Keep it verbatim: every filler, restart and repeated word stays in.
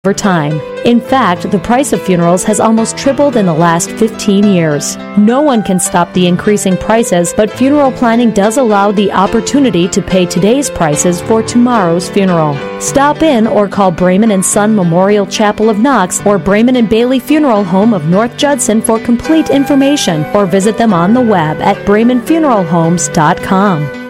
over time. In fact, the price of funerals has almost tripled in the last fifteen years. No one can stop the increasing prices, but funeral planning does allow the opportunity to pay today's prices for tomorrow's funeral. Stop in or call Brayman and Son Memorial Chapel of Knox or Brayman and Bailey Funeral Home of North Judson for complete information, or visit them on the web at brayman funeral homes dot com.